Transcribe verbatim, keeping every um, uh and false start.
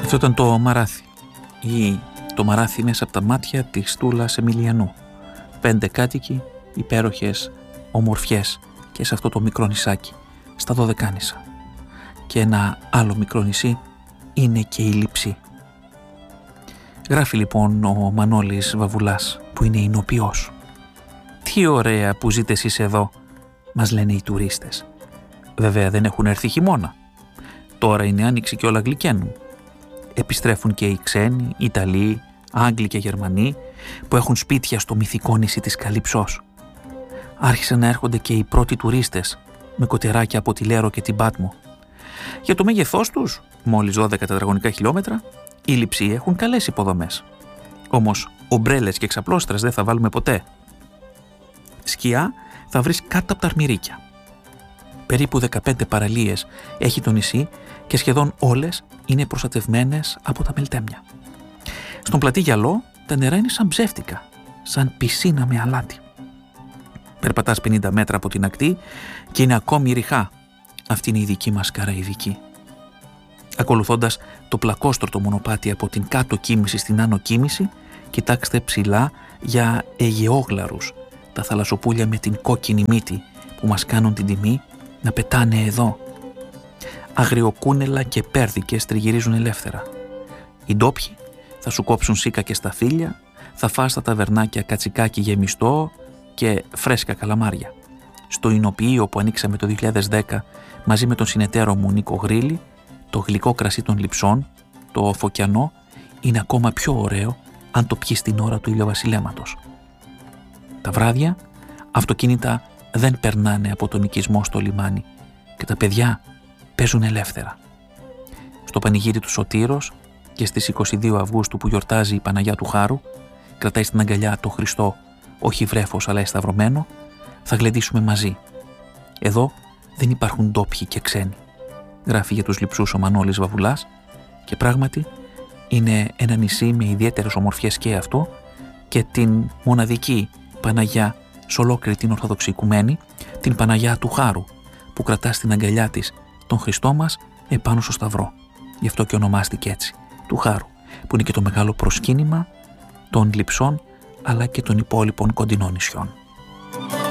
Αυτό ήταν το Μαράθι ή το Μαράθι μέσα από τα μάτια της Τούλας Εμιλιανού. Πέντε κάτοικοι, υπέροχες ομορφιές και σε αυτό το μικρό νησάκι, στα Δωδεκάνησα. Και ένα άλλο μικρό νησί είναι και η Λειψή. Γράφει λοιπόν ο Μανώλης Βαβουλάς, που είναι εινοποιός. «Τι ωραία που ζείτε εσείς εδώ», μας λένε οι τουρίστες. Βέβαια δεν έχουν έρθει χειμώνα. Τώρα είναι άνοιξη και όλα γλυκαίνουν. Επιστρέφουν και οι ξένοι, Ιταλοί, Άγγλοι και Γερμανοί που έχουν σπίτια στο μυθικό νησί της Καλυψός. Άρχισαν να έρχονται και οι πρώτοι τουρίστες με κοτεράκια από τη Λέρο και την Πάτμο. Για το μέγεθός τους, μόλις δώδεκα τετραγωνικά χιλιόμετρα, οι Λειψοί έχουν καλές υποδομές. Όμως ομπρέλες και εξαπλώστρες δεν θα βάλουμε ποτέ. Σκιά θα βρεις κάτω από τα αρμυρίκια. Περίπου δεκαπέντε παραλίες έχει το νησί και σχεδόν όλες είναι προστατευμένες από τα μελτέμια. Στον πλατή γυαλό τα νερά είναι σαν ψεύτικα, σαν πισίνα με αλάτι. Περπατάς πενήντα μέτρα από την ακτή και είναι ακόμη ριχά. Αυτή είναι η δική μας Καραϊβική. Ακολουθώντας το πλακόστρωτο μονοπάτι από την κάτω κοίμηση στην άνω κοίμηση, κοιτάξτε ψηλά για αιγαιόγλαρους, τα θαλασσοπούλια με την κόκκινη μύτη που μας κάνουν την τιμή να πετάνε εδώ. Αγριοκούνελα και πέρδικες τριγυρίζουν ελεύθερα. Οι ντόπιοι θα σου κόψουν σίκα και σταφύλια, θα φας στα ταβερνάκια κατσικάκι γεμιστό και φρέσκα καλαμάρια. Στο εινοποιείο που ανοίξαμε το δύο χιλιάδες δέκα μαζί με τον συνεταίρο μου Νίκο Γρίλη, το γλυκό κρασί των Λειψών, το φωκιανό, είναι ακόμα πιο ωραίο αν το πιεις την ώρα του ηλιοβασιλέματος. Τα βράδια αυτοκίνητα δεν περνάνε από τον οικισμό στο λιμάνι και τα παιδιά παίζουν ελεύθερα. Στο πανηγύρι του Σωτήρος και στις είκοσι δύο Αυγούστου που γιορτάζει η Παναγιά του Χάρου, κρατάει στην αγκαλιά το Χριστό, όχι βρέφος αλλά εσταυρωμένο, θα γλεντήσουμε μαζί. Εδώ δεν υπάρχουν ντόπιοι και ξένοι. Γράφει για τους Λειψούς ο Μανώλης Βαβουλάς και πράγματι είναι ένα νησί με ιδιαίτερες ομορφιές και αυτό και την μοναδική Παναγιά σε ολόκληρη την Ορθόδοξη Οικουμένη, την Παναγιά του Χάρου που κρατά στην αγκαλιά της τον Χριστό μας επάνω στο Σταυρό. Γι' αυτό και ονομάστηκε έτσι, του Χάρου, που είναι και το μεγάλο προσκύνημα των Λειψών αλλά και των υπόλοιπων κοντινών νησιών.